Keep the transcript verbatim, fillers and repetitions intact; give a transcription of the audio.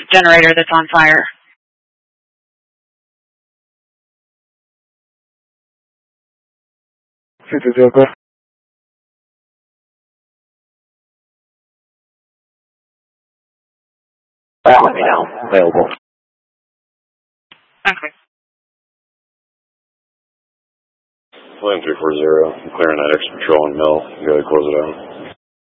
generator that's on fire. fifty zero, go. Let me know. Available. Okay. Flame three four zero, clearing that extra patrol and mill. Go ahead, close it out.